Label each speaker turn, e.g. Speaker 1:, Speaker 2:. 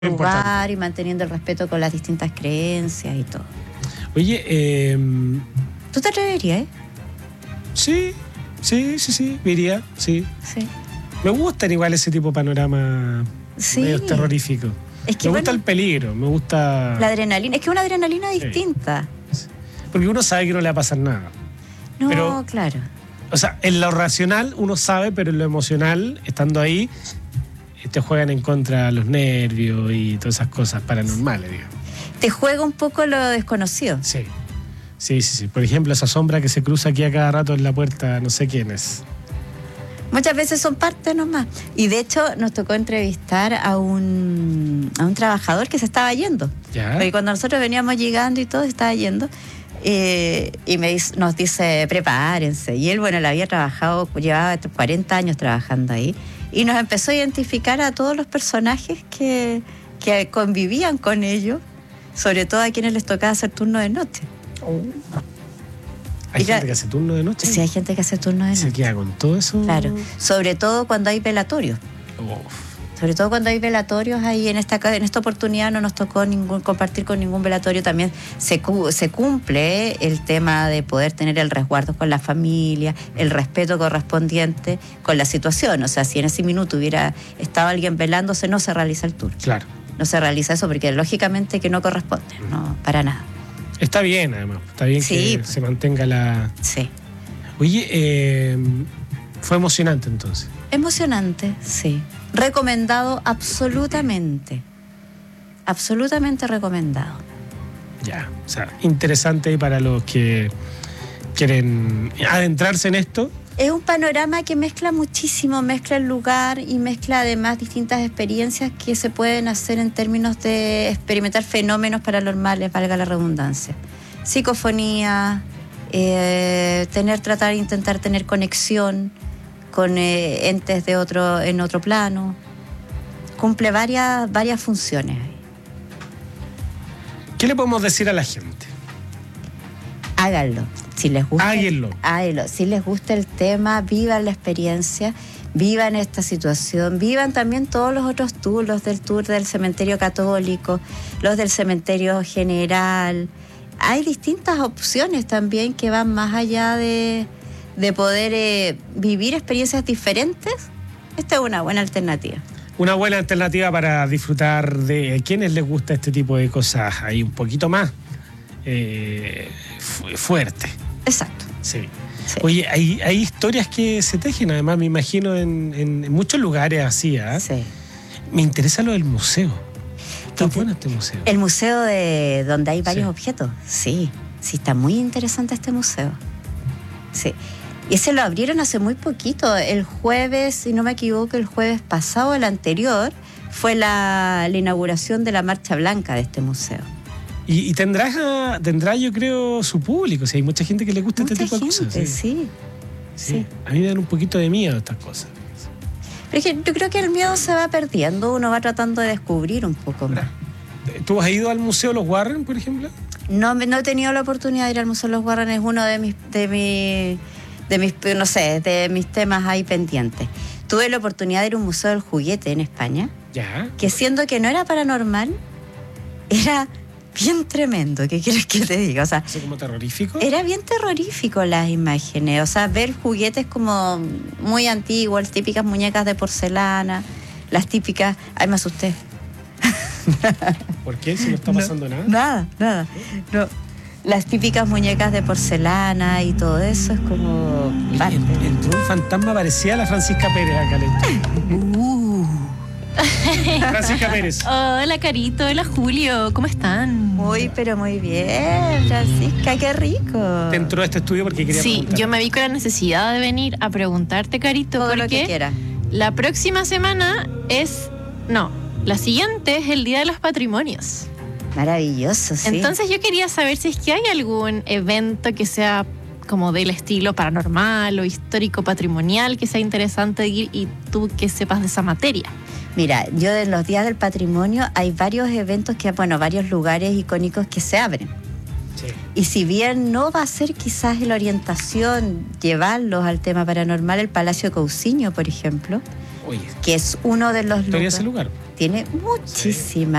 Speaker 1: lugar y manteniendo el respeto con las distintas creencias y todo.
Speaker 2: Oye,
Speaker 1: ¿Tú te atreverías,
Speaker 2: sí, iría, sí.
Speaker 1: Sí.
Speaker 2: Me gustan igual ese tipo de panorama medio terrorífico.
Speaker 1: Es que
Speaker 2: me gusta el peligro, me gusta...
Speaker 1: La adrenalina, es que una adrenalina distinta.
Speaker 2: Porque uno sabe que no le va a pasar nada.
Speaker 1: No,
Speaker 2: pero,
Speaker 1: claro.
Speaker 2: O sea, en lo racional uno sabe, pero en lo emocional, estando ahí, te juegan en contra los nervios y todas esas cosas paranormales, digamos.
Speaker 1: Te juega un poco lo desconocido.
Speaker 2: Sí. Por ejemplo, esa sombra que se cruza aquí a cada rato en la puerta, no sé quién es.
Speaker 1: Muchas veces son parte nomás. Y de hecho nos tocó entrevistar a un trabajador que se estaba yendo.
Speaker 2: ¿Ya?
Speaker 1: Porque cuando nosotros veníamos llegando y todo, se estaba yendo. Y nos dice, prepárense. Y él, bueno, él había trabajado, llevaba 40 años trabajando ahí. Y nos empezó a identificar a todos los personajes que convivían con ellos, sobre todo a quienes les tocaba hacer turno de noche.
Speaker 2: ¿Hay gente que hace turno de noche?
Speaker 1: Sí, hay gente que hace turno de noche.
Speaker 2: ¿Se queda con todo eso?
Speaker 1: Claro, sobre todo cuando hay velatorios. Sobre todo cuando hay velatorios, ahí en esta oportunidad no nos tocó compartir con ningún velatorio. También se cumple el tema de poder tener el resguardo con la familia, el respeto correspondiente con la situación. O sea, si en ese minuto hubiera estado alguien velándose, no se realiza el turno.
Speaker 2: Claro.
Speaker 1: No se realiza eso porque lógicamente que no corresponde, no, para nada.
Speaker 2: Está bien, además. Está bien que se mantenga la...
Speaker 1: Sí.
Speaker 2: Oye, fue emocionante entonces.
Speaker 1: Emocionante, sí. Recomendado absolutamente. Absolutamente recomendado.
Speaker 2: Ya, o sea, interesante para los que quieren adentrarse en esto.
Speaker 1: Es un panorama que mezcla muchísimo, mezcla el lugar y mezcla además distintas experiencias que se pueden hacer en términos de experimentar fenómenos paranormales, valga la redundancia. Psicofonía, intentar tener conexión con entes en otro plano. Cumple varias funciones.
Speaker 2: ¿Qué le podemos decir a la gente?
Speaker 1: Háganlo. Si les gusta,
Speaker 2: háganlo.
Speaker 1: Si les gusta el tema, vivan la experiencia, vivan esta situación, vivan también todos los otros tours, los del tour del cementerio católico, los del cementerio general. Hay distintas opciones también que van más allá de poder vivir experiencias diferentes. Esta es una buena alternativa.
Speaker 2: Una buena alternativa para disfrutar de quienes les gusta este tipo de cosas ahí un poquito más fuerte.
Speaker 1: Exacto.
Speaker 2: Sí. Oye, hay historias que se tejen, además, me imagino, en muchos lugares así, ¿eh?
Speaker 1: Sí.
Speaker 2: Me interesa lo del museo. Está bueno este museo.
Speaker 1: El museo de donde hay varios objetos. Sí, está muy interesante este museo. Sí. Y ese lo abrieron hace muy poquito. El jueves, si no me equivoco, el jueves pasado, el anterior, fue la inauguración de la Marcha Blanca de este museo.
Speaker 2: Y tendrá, yo creo, su público. O sea, hay mucha gente que le gusta este tipo de cosas.
Speaker 1: Sí.
Speaker 2: A mí me dan un poquito de miedo estas cosas.
Speaker 1: Pero es que yo creo que el miedo se va perdiendo. Uno va tratando de descubrir un poco más.
Speaker 2: ¿Tú has ido al Museo Los Warren, por ejemplo?
Speaker 1: No he tenido la oportunidad de ir al Museo Los Warren. Es uno de mis temas ahí pendientes. Tuve la oportunidad de ir a un museo del juguete en España.
Speaker 2: Ya.
Speaker 1: Que siendo que no era paranormal, era bien tremendo. ¿Qué quieres que te diga? O sea,
Speaker 2: ¿eso como terrorífico?
Speaker 1: Era bien terrorífico las imágenes. O sea, ver juguetes como muy antiguos, las típicas muñecas de porcelana, las típicas... Ay, me asusté.
Speaker 2: ¿Por qué? ¿Si no está pasando nada?
Speaker 1: Nada. No. Las típicas muñecas de porcelana y todo eso es como...
Speaker 2: Entró un fantasma, parecía la Francisca Pérez acá. Francisca Pérez.
Speaker 3: Hola, Carito. Hola, Julio. ¿Cómo están?
Speaker 1: Muy bien, Francisca. Qué rico.
Speaker 2: ¿Te entró a este estudio porque quería preguntar?
Speaker 3: Yo me vi con la necesidad de venir a preguntarte, Carito,
Speaker 1: todo
Speaker 3: porque
Speaker 1: lo que quiera.
Speaker 3: La próxima semana la siguiente es el Día de los Patrimonios.
Speaker 1: Maravilloso, sí.
Speaker 3: Entonces yo quería saber si es que hay algún evento que sea como del estilo paranormal o histórico patrimonial que sea interesante de ir y tú que sepas de esa materia.
Speaker 1: Mira, yo de los Días del Patrimonio hay varios eventos varios lugares icónicos que se abren. Sí. Y si bien no va a ser quizás la orientación llevarlos al tema paranormal, el Palacio de Cousiño, por ejemplo,
Speaker 2: Oye,
Speaker 1: que es uno de los
Speaker 2: historia
Speaker 1: lugares.
Speaker 2: ese lugar.
Speaker 1: Tiene muchísimas.